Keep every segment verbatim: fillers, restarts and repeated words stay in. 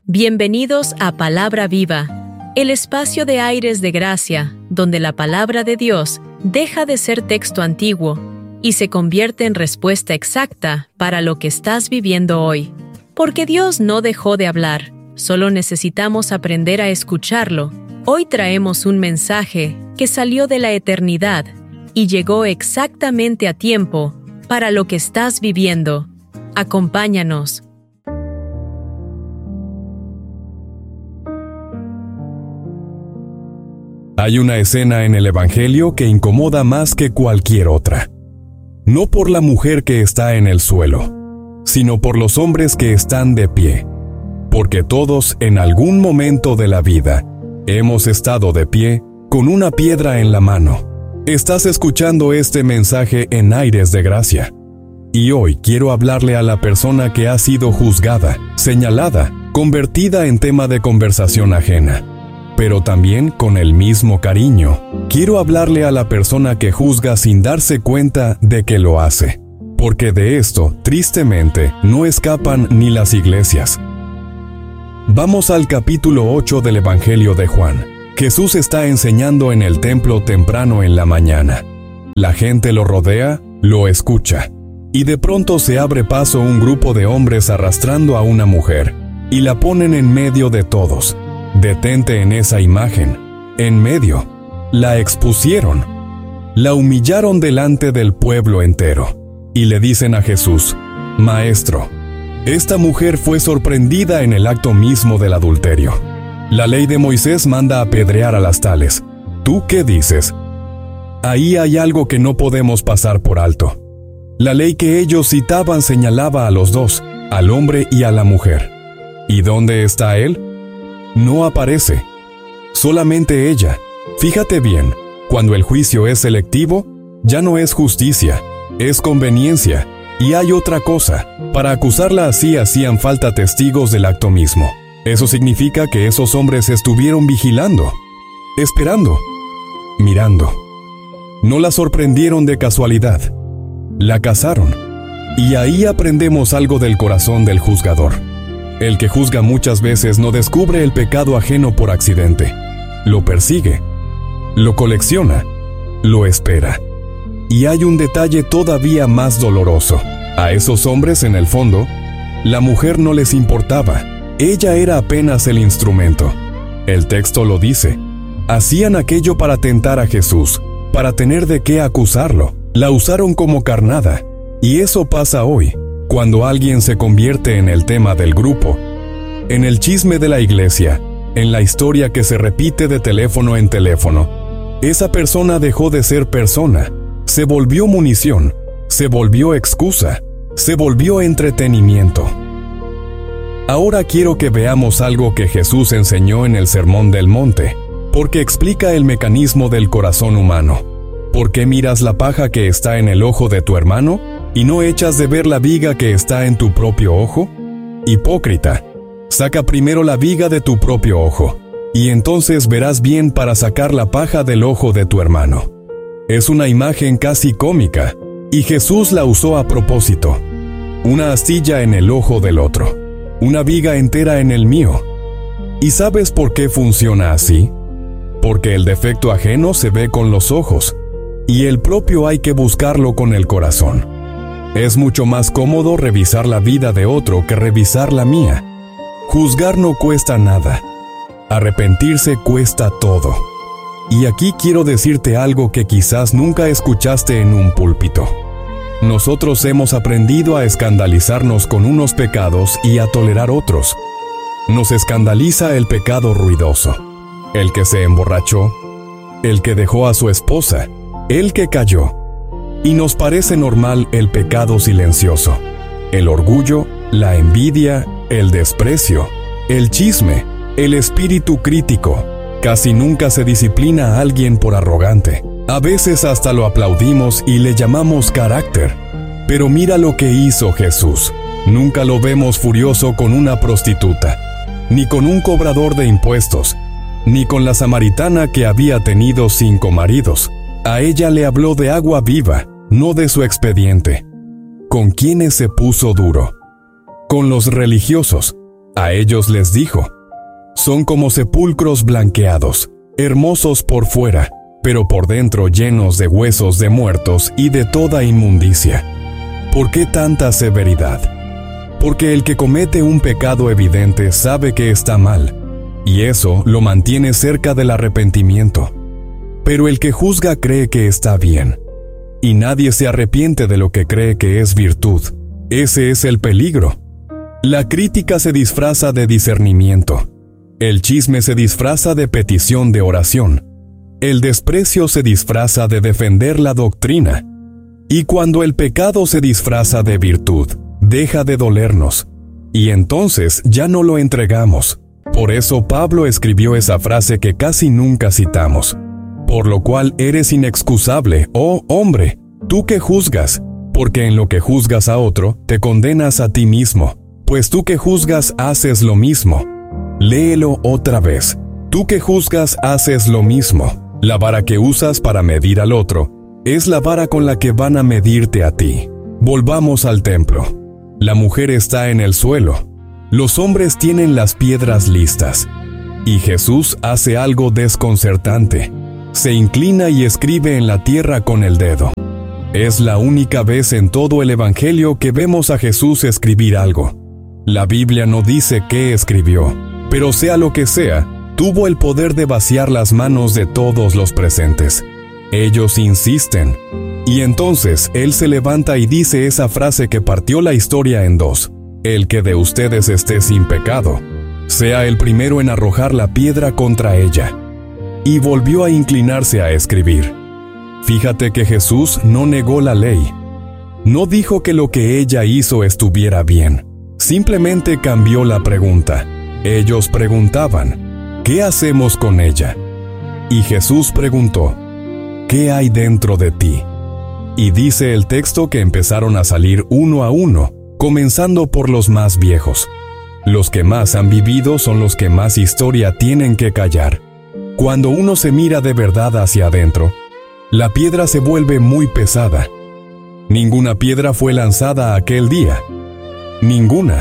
Bienvenidos a Palabra Viva, el espacio de aires de gracia, donde la palabra de Dios deja de ser texto antiguo y se convierte en respuesta exacta para lo que estás viviendo hoy. Porque Dios no dejó de hablar, solo necesitamos aprender a escucharlo. Hoy traemos un mensaje que salió de la eternidad y llegó exactamente a tiempo para lo que estás viviendo. Acompáñanos. Hay una escena en el Evangelio que incomoda más que cualquier otra. No por la mujer que está en el suelo, sino por los hombres que están de pie. Porque todos, en algún momento de la vida, hemos estado de pie con una piedra en la mano. Estás escuchando este mensaje en Aires de Gracia. Y hoy quiero hablarle a la persona que ha sido juzgada, señalada, convertida en tema de conversación ajena. Pero también con el mismo cariño, quiero hablarle a la persona que juzga sin darse cuenta de que lo hace. Porque de esto, tristemente, no escapan ni las iglesias. Vamos al capítulo ocho del Evangelio de Juan. Jesús está enseñando en el templo temprano en la mañana. La gente lo rodea, lo escucha. Y de pronto se abre paso un grupo de hombres arrastrando a una mujer, y la ponen en medio de todos. Detente en esa imagen, en medio. La expusieron. La humillaron delante del pueblo entero. Y le dicen a Jesús: Maestro, esta mujer fue sorprendida en el acto mismo del adulterio. La ley de Moisés manda apedrear a las tales. ¿Tú qué dices? Ahí hay algo que no podemos pasar por alto. La ley que ellos citaban señalaba a los dos, al hombre y a la mujer. ¿Y dónde está él? No aparece. Solamente ella. Fíjate bien, cuando el juicio es selectivo, ya no es justicia, es conveniencia. Y hay otra cosa, para acusarla así hacían falta testigos del acto mismo. Eso significa que esos hombres estuvieron vigilando, esperando, mirando. No la sorprendieron de casualidad, la cazaron. Y ahí aprendemos algo del corazón del juzgador. El que juzga muchas veces no descubre el pecado ajeno por accidente. Lo persigue, lo colecciona, lo espera. Y hay un detalle todavía más doloroso. A esos hombres, en el fondo, la mujer no les importaba. Ella era apenas el instrumento. El texto lo dice. Hacían aquello para tentar a Jesús, para tener de qué acusarlo. La usaron como carnada. Y eso pasa hoy, cuando alguien se convierte en el tema del grupo, en el chisme de la iglesia, en la historia que se repite de teléfono en teléfono. Esa persona dejó de ser persona. Se volvió munición, se volvió excusa, se volvió entretenimiento. Ahora quiero que veamos algo que Jesús enseñó en el Sermón del Monte, porque explica el mecanismo del corazón humano. ¿Por qué miras la paja que está en el ojo de tu hermano y no echas de ver la viga que está en tu propio ojo? Hipócrita, saca primero la viga de tu propio ojo, y entonces verás bien para sacar la paja del ojo de tu hermano. Es una imagen casi cómica, y Jesús la usó a propósito. Una astilla en el ojo del otro, una viga entera en el mío. ¿Y sabes por qué funciona así? Porque el defecto ajeno se ve con los ojos, y el propio hay que buscarlo con el corazón. Es mucho más cómodo revisar la vida de otro que revisar la mía. Juzgar no cuesta nada. Arrepentirse cuesta todo. Y aquí quiero decirte algo que quizás nunca escuchaste en un púlpito. Nosotros hemos aprendido a escandalizarnos con unos pecados y a tolerar otros. Nos escandaliza el pecado ruidoso, el que se emborrachó, el que dejó a su esposa, el que cayó. Y nos parece normal el pecado silencioso, el orgullo, la envidia, el desprecio, el chisme, el espíritu crítico. Casi nunca se disciplina a alguien por arrogante. A veces hasta lo aplaudimos y le llamamos carácter. Pero mira lo que hizo Jesús. Nunca lo vemos furioso con una prostituta, ni con un cobrador de impuestos, ni con la samaritana que había tenido cinco maridos. A ella le habló de agua viva, no de su expediente. ¿Con quiénes se puso duro? Con los religiosos. A ellos les dijo: son como sepulcros blanqueados, hermosos por fuera, pero por dentro llenos de huesos de muertos y de toda inmundicia. ¿Por qué tanta severidad? Porque el que comete un pecado evidente sabe que está mal, y eso lo mantiene cerca del arrepentimiento. Pero el que juzga cree que está bien, y nadie se arrepiente de lo que cree que es virtud. Ese es el peligro. La crítica se disfraza de discernimiento. El chisme se disfraza de petición de oración. El desprecio se disfraza de defender la doctrina. Y cuando el pecado se disfraza de virtud, deja de dolernos, y entonces ya no lo entregamos. Por eso Pablo escribió esa frase que casi nunca citamos: por lo cual eres inexcusable, oh hombre, tú que juzgas, porque en lo que juzgas a otro, te condenas a ti mismo, pues tú que juzgas haces lo mismo. Léelo otra vez. Tú que juzgas haces lo mismo. La vara que usas para medir al otro es la vara con la que van a medirte a ti. Volvamos al templo. La mujer está en el suelo. Los hombres tienen las piedras listas. Y Jesús hace algo desconcertante. Se inclina y escribe en la tierra con el dedo. Es la única vez en todo el Evangelio que vemos a Jesús escribir algo. La Biblia no dice qué escribió, pero sea lo que sea, tuvo el poder de vaciar las manos de todos los presentes. Ellos insisten. Y entonces Él se levanta y dice esa frase que partió la historia en dos: el que de ustedes esté sin pecado, sea el primero en arrojar la piedra contra ella. Y volvió a inclinarse a escribir. Fíjate que Jesús no negó la ley. No dijo que lo que ella hizo estuviera bien. Simplemente cambió la pregunta. Ellos preguntaban: ¿qué hacemos con ella? Y Jesús preguntó: ¿qué hay dentro de ti? Y dice el texto que empezaron a salir uno a uno, comenzando por los más viejos. Los que más han vivido son los que más historia tienen que callar. Cuando uno se mira de verdad hacia adentro, la piedra se vuelve muy pesada. Ninguna piedra fue lanzada aquel día. Ninguna.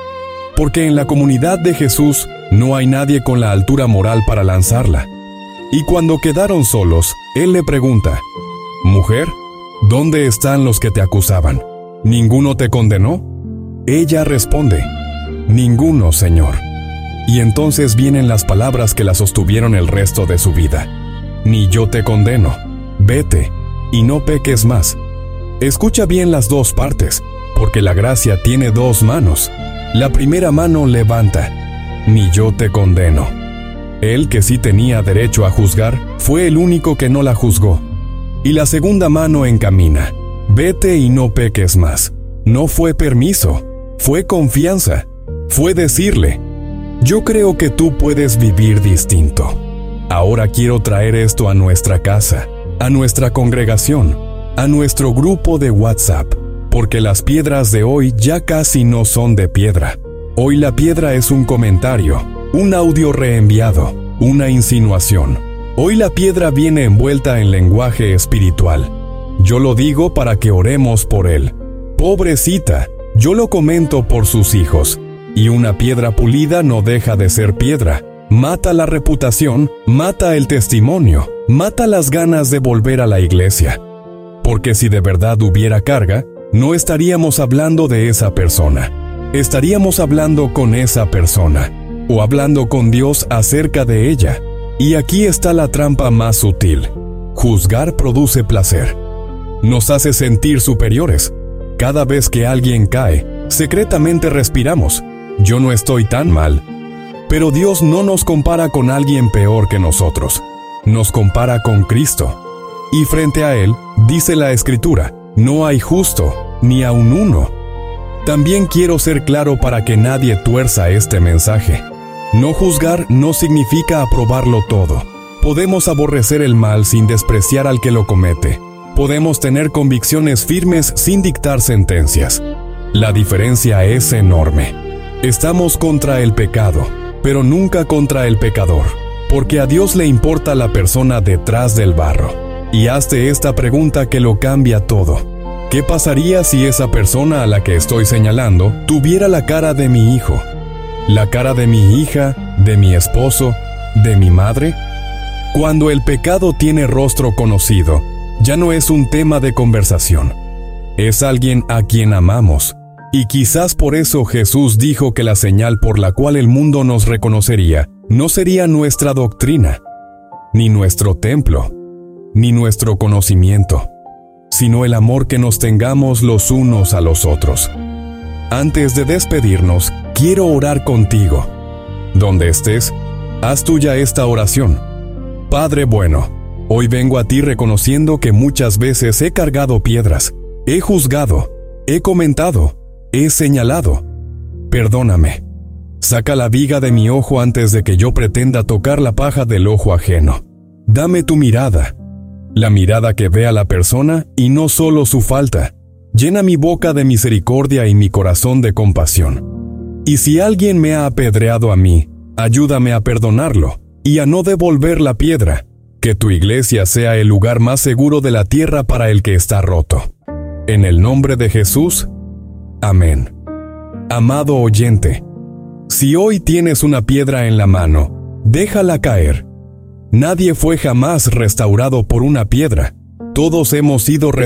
Porque en la comunidad de Jesús no hay nadie con la altura moral para lanzarla. Y cuando quedaron solos, Él le pregunta: «Mujer, ¿dónde están los que te acusaban? ¿Ninguno te condenó?» Ella responde: «Ninguno, Señor». Y entonces vienen las palabras que la sostuvieron el resto de su vida: «Ni yo te condeno. Vete, y no peques más». Escucha bien las dos partes, porque la gracia tiene dos manos. La primera mano levanta: «Ni yo te condeno». Él, que sí tenía derecho a juzgar, fue el único que no la juzgó. Y la segunda mano encamina: «Vete y no peques más». No fue permiso, fue confianza, fue decirle: «Yo creo que tú puedes vivir distinto. Ahora quiero traer esto a nuestra casa, a nuestra congregación, a nuestro grupo de WhatsApp, porque las piedras de hoy ya casi no son de piedra. Hoy la piedra es un comentario, un audio reenviado, una insinuación. Hoy la piedra viene envuelta en lenguaje espiritual. Yo lo digo para que oremos por él. Pobrecita, yo lo comento por sus hijos. Y una piedra pulida no deja de ser piedra. Mata la reputación, mata el testimonio, mata las ganas de volver a la iglesia. Porque si de verdad hubiera carga, no estaríamos hablando de esa persona. Estaríamos hablando con esa persona, o hablando con Dios acerca de ella. Y aquí está la trampa más sutil. Juzgar produce placer. Nos hace sentir superiores. Cada vez que alguien cae, secretamente respiramos: «Yo no estoy tan mal». Pero Dios no nos compara con alguien peor que nosotros. Nos compara con Cristo. Y frente a Él, dice la Escritura, no hay justo, ni aun uno. También quiero ser claro para que nadie tuerza este mensaje. No juzgar no significa aprobarlo todo. Podemos aborrecer el mal sin despreciar al que lo comete. Podemos tener convicciones firmes sin dictar sentencias. La diferencia es enorme. Estamos contra el pecado, pero nunca contra el pecador, porque a Dios le importa la persona detrás del barro. Y hazte esta pregunta que lo cambia todo. ¿Qué pasaría si esa persona a la que estoy señalando tuviera la cara de mi hijo? ¿La cara de mi hija, de mi esposo, de mi madre? Cuando el pecado tiene rostro conocido, ya no es un tema de conversación. Es alguien a quien amamos. Y quizás por eso Jesús dijo que la señal por la cual el mundo nos reconocería no sería nuestra doctrina, ni nuestro templo, ni nuestro conocimiento, sino el amor que nos tengamos los unos a los otros. Antes de despedirnos, quiero orar contigo. Donde estés, haz tuya esta oración. Padre bueno, hoy vengo a ti reconociendo que muchas veces he cargado piedras, he juzgado, he comentado, he señalado. Perdóname. Saca la viga de mi ojo antes de que yo pretenda tocar la paja del ojo ajeno. Dame tu mirada, la mirada que ve a la persona y no solo su falta. Llena mi boca de misericordia y mi corazón de compasión. Y si alguien me ha apedreado a mí, ayúdame a perdonarlo y a no devolver la piedra. Que tu iglesia sea el lugar más seguro de la tierra para el que está roto. En el nombre de Jesús, amén. Amado oyente, si hoy tienes una piedra en la mano, déjala caer. Nadie fue jamás restaurado por una piedra. Todos hemos sido restaurados